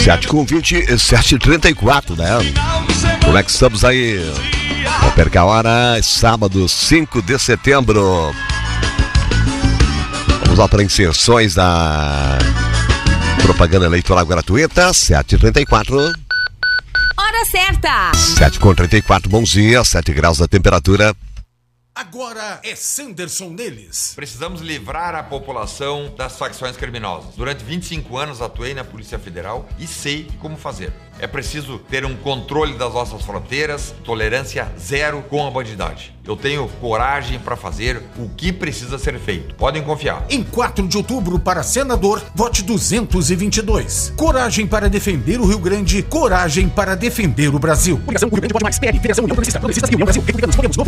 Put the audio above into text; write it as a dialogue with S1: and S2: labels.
S1: 7h20, 7h34, né? Como é que estamos aí? Não perca a hora, sábado 5 de setembro. Vamos lá para inserções da propaganda eleitoral gratuita, 7h34.
S2: Hora certa!
S1: 7h34, bom dia, 7 graus da temperatura.
S3: Agora é Sanderson neles.
S4: Precisamos livrar a população das facções criminosas. Durante 25 anos atuei na Polícia Federal e sei como fazer. É preciso ter um controle das nossas fronteiras, tolerância zero com a bandidagem. Eu tenho coragem para fazer o que precisa ser feito. Podem confiar.
S3: Em 4 de outubro, para senador, vote 222. Coragem para defender o Rio Grande, coragem para defender o Brasil.
S5: Coligação Rio Grande Pode Mais, PL, Federação União Progressista, Progressistas e União Brasil, Republicanos, Podemos, Novo